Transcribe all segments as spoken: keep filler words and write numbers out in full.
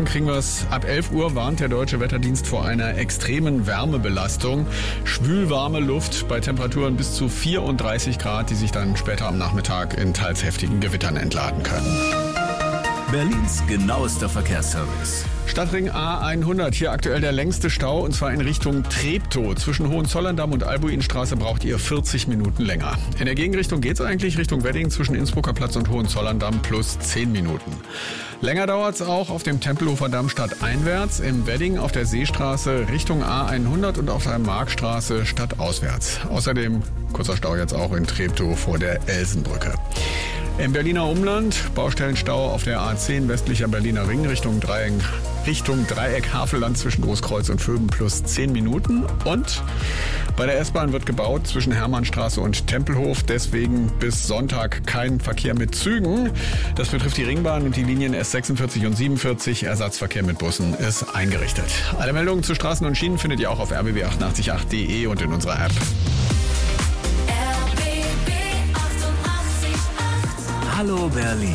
morgen kriegen wir es. Ab elf Uhr warnt der Deutsche Wetterdienst vor einer extremen Wärmebelastung. Schwülwarme Luft bei Temperaturen bis zu vierunddreißig Grad, die sich dann später am Nachmittag in teils heftigen Gewittern entladen können. Berlins genauester Verkehrsservice. Stadtring A hundert, hier aktuell der längste Stau, und zwar in Richtung Treptow. Zwischen Hohenzollern-Damm und Albuinstraße braucht ihr vierzig Minuten länger. In der Gegenrichtung geht's eigentlich Richtung Wedding zwischen Innsbrucker Platz und Hohenzollern-Damm plus zehn Minuten. Länger dauert's auch auf dem Tempelhofer Damm stadteinwärts, im Wedding auf der Seestraße Richtung A hundert und auf der Markstraße stadtauswärts. Außerdem kurzer Stau jetzt auch in Treptow vor der Elsenbrücke. Im Berliner Umland Baustellenstau auf der A zehn westlicher Berliner Ring Richtung Dreieck, Richtung Dreieck Havelland zwischen Großkreuz und Vöben plus zehn Minuten. Und bei der S-Bahn wird gebaut zwischen Hermannstraße und Tempelhof. Deswegen bis Sonntag kein Verkehr mit Zügen. Das betrifft die Ringbahn und die Linien S sechsundvierzig und siebenundvierzig. Ersatzverkehr mit Bussen ist eingerichtet. Alle Meldungen zu Straßen und Schienen findet ihr auch auf r b b achtundachtzig punkt acht punkt d e und in unserer App. Hallo Berlin.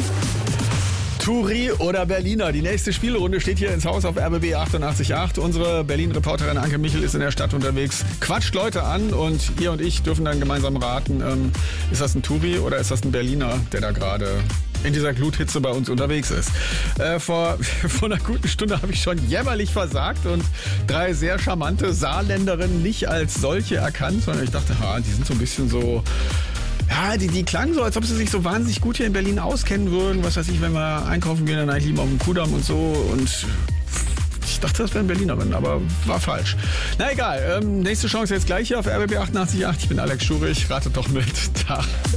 Turi oder Berliner? Die nächste Spielrunde steht hier ins Haus auf R B B achtundachtzig Punkt acht. Unsere Berlin-Reporterin Anke Michel ist in der Stadt unterwegs, quatscht Leute an und ihr und ich dürfen dann gemeinsam raten, ähm, ist das ein Turi oder ist das ein Berliner, der da gerade in dieser Gluthitze bei uns unterwegs ist. Äh, vor, vor einer guten Stunde habe ich schon jämmerlich versagt und drei sehr charmante Saarländerinnen nicht als solche erkannt, sondern ich dachte, ha, die sind so ein bisschen so... Ja, die, die klangen so, als ob sie sich so wahnsinnig gut hier in Berlin auskennen würden. Was weiß ich, wenn wir einkaufen gehen, dann eigentlich lieber auf dem Kudamm und so. Und ich dachte, das wären Berlinerinnen, aber war falsch. Na egal, ähm, nächste Chance jetzt gleich hier auf R B B achtundachtzig Punkt acht. Ich bin Alex Schurich, ratet doch mit. Tag.